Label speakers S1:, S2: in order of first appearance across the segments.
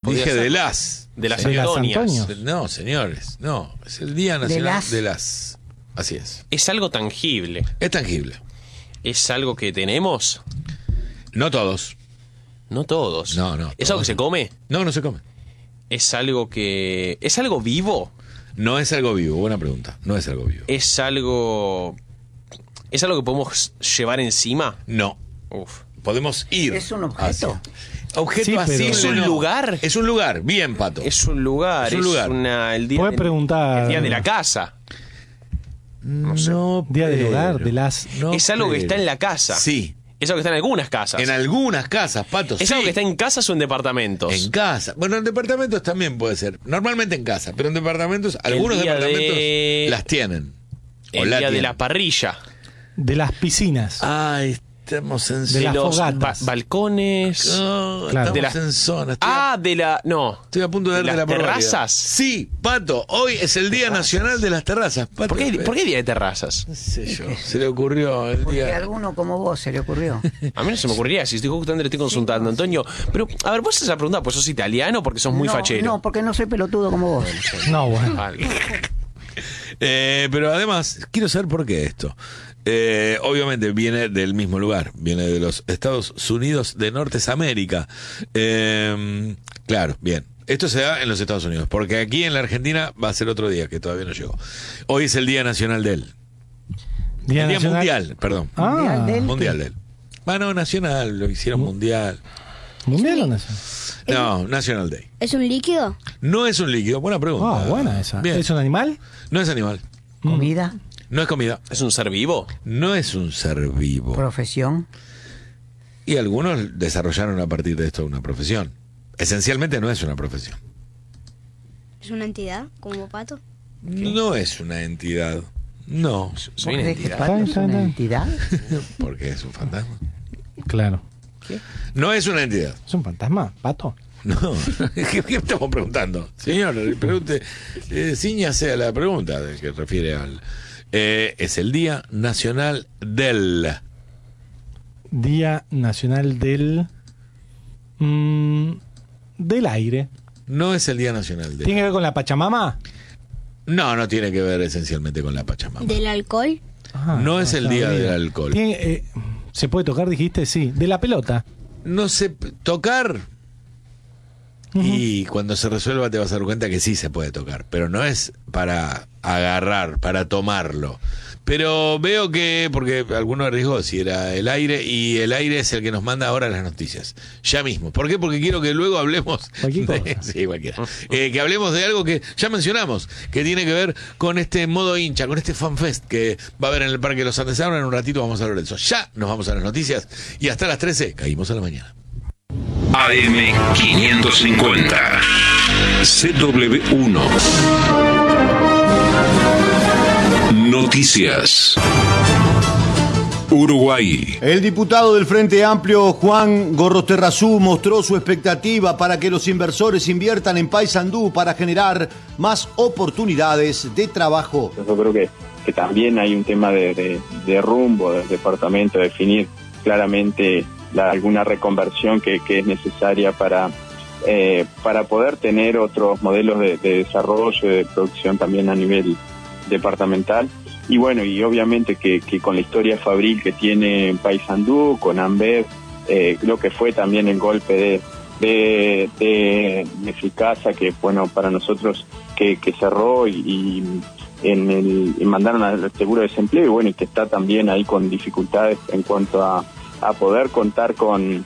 S1: Dije de las.
S2: De las
S3: De las
S2: Antonias.
S3: Antonios.
S1: No, señores, no. Es el Día Nacional de las. Así es.
S2: Es algo tangible.
S1: Es tangible.
S2: Es algo que tenemos.
S1: No todos.
S2: No todos.
S1: No, no,
S2: ¿Es
S1: todos
S2: algo que se
S1: no.
S2: come?
S1: No, no se come.
S2: ¿Es algo que... ¿Es algo vivo?
S1: No es algo vivo, buena pregunta. No es algo vivo.
S2: ¿Es algo... ¿Es algo que podemos llevar encima?
S1: No.
S2: Uf.
S1: Podemos ir.
S4: ¿Es un objeto?
S1: hacia- Objeto
S3: Sí, pero-
S1: asible,
S2: ¿Es un
S1: no.
S2: lugar?
S1: Es un lugar. Bien, Pato.
S2: Es un lugar.
S1: Es un lugar.
S2: El día
S3: Puedes preguntar.
S2: El día de la casa.
S1: No,
S3: Día del
S1: pero-
S3: hogar, de las...
S1: no,
S2: es algo que
S1: pero-
S2: está en la casa.
S1: Sí.
S2: Es algo que está en algunas casas.
S1: En algunas casas, Pato.
S2: ¿Es
S1: sí.
S2: algo que está en casas o en departamentos?
S1: En casa. Bueno, en departamentos también puede ser. Normalmente en casa, pero en departamentos, algunos
S2: día
S1: departamentos
S2: de-
S1: las tienen. O
S2: El
S1: la
S2: día de
S1: tienen.
S2: la parrilla.
S3: De las piscinas.
S1: Ay, estamos en
S3: De
S2: De
S3: las
S2: los
S3: fogatas.
S2: balcones.
S1: No,
S3: Claro.
S1: estamos
S2: De
S1: en zona.
S2: De la... No.
S1: Estoy a punto de
S2: ¿de
S1: darte la
S2: las
S1: probabilidad.
S2: terrazas?
S1: Sí, Pato, hoy es el Día Nacional de las Terrazas. Pato,
S2: ¿Por qué día de terrazas?
S1: No sé yo, se le ocurrió el
S4: Porque a
S1: día.
S4: alguno como vos se le ocurrió.
S2: A mí no se me ocurría, si estoy justamente le estoy consultando, Antonio. Pero, a ver, vos haces la pregunta, pues sos italiano porque sos muy
S4: no,
S2: fachero.
S4: No, porque no soy pelotudo como vos.
S3: No, bueno.
S2: Vale.
S1: Pero además, quiero saber por qué esto. Obviamente viene del mismo lugar, viene de los Estados Unidos de Norteamérica. Claro, bien. Esto se da en los Estados Unidos, porque aquí en la Argentina va a ser otro día, que todavía no llegó. Hoy es el Día Nacional del.
S3: Día
S1: El Día
S3: Nacional-
S1: Mundial, perdón.
S3: Ah,
S4: Mundial del-
S1: Mundial del. Bueno, nacional, lo hicieron mundial.
S3: ¿Mundial o nacional?
S1: No, National Day.
S5: ¿Es un líquido?
S1: No es un líquido, buena pregunta.
S3: Ah, buena esa.
S1: Bien.
S3: ¿Es un animal?
S1: No es animal,
S4: Comida,
S1: no es comida,
S2: ¿Es un ser vivo?
S1: no es un ser vivo.
S4: profesión.
S1: Y algunos desarrollaron a partir de esto una profesión. Esencialmente no es una profesión.
S5: ¿Es una entidad? ¿Como pato?
S1: No es una entidad. No,
S2: Soy
S4: ¿Vos
S2: una
S4: creés que
S2: entidad.
S4: Pato es una
S3: Tan.
S4: entidad?
S1: porque es un fantasma.
S3: Claro.
S1: No es una entidad.
S3: ¿Es un fantasma, pato?
S1: No. ¿Qué estamos preguntando? Señor, pregunte, ciñase a la pregunta de que refiere al... es el Día Nacional del...
S3: Día Nacional del... del aire.
S1: No es el Día Nacional del...
S3: ¿Tiene que ver con la Pachamama?
S1: No, no tiene que ver esencialmente con la Pachamama.
S5: ¿Del alcohol?
S3: Ah,
S1: No es el día
S3: sabía.
S1: del alcohol.
S3: ¿Se puede tocar, dijiste? Sí. ¿De la pelota?
S1: No sé, tocar... Y cuando se resuelva te vas a dar cuenta que sí se puede tocar, pero no es para agarrar, para tomarlo. Pero veo que, porque alguno arriesgó si era el aire, y el aire es el que nos manda ahora las noticias. Ya mismo. ¿Por qué? Porque quiero que luego hablemos...
S3: Cualquier cosa.
S1: Sí, cualquiera. Que hablemos de algo que ya mencionamos, que tiene que ver con este modo hincha, con este fanfest que va a haber en el Parque Los Andes. Ahora en un ratito vamos a hablar de eso. Ya nos vamos a las noticias y hasta las 13 caímos a la mañana.
S6: AM550 CW1 Noticias Uruguay.
S7: El diputado del Frente Amplio, Juan Gorosterrazú, mostró su expectativa para que los inversores inviertan en Paysandú para generar más oportunidades de trabajo.
S8: Yo creo que también hay un tema de rumbo del departamento, definir claramente alguna reconversión que es necesaria para poder tener otros modelos de desarrollo, de producción también a nivel departamental. Y bueno, y obviamente que con la historia fabril que tiene Paysandú, con Ambev, lo que fue también el golpe de Ficasa, que bueno, para nosotros que cerró y mandaron al seguro de desempleo, y bueno, y que está también ahí con dificultades en cuanto a poder contar con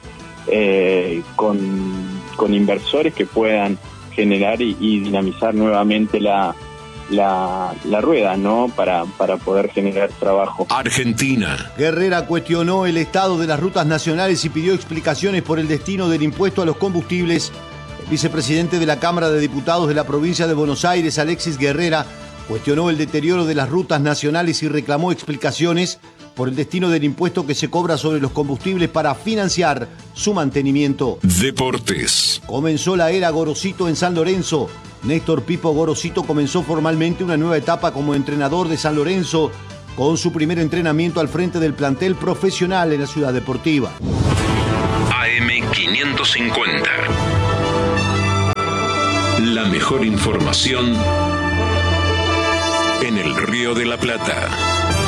S8: inversores que puedan generar y dinamizar nuevamente la rueda, ¿no? Para poder generar trabajo.
S6: Argentina.
S7: Guerrera cuestionó el estado de las rutas nacionales y pidió explicaciones por el destino del impuesto a los combustibles. El vicepresidente de la Cámara de Diputados de la provincia de Buenos Aires, Alexis Guerrera, cuestionó el deterioro de las rutas nacionales y reclamó explicaciones por el destino del impuesto que se cobra sobre los combustibles para financiar su mantenimiento.
S6: Deportes.
S7: Comenzó la era Gorosito en San Lorenzo. Néstor Pipo Gorosito comenzó formalmente una nueva etapa como entrenador de San Lorenzo, con su primer entrenamiento al frente del plantel profesional en la ciudad deportiva.
S6: AM550 La mejor información en el Río de la Plata.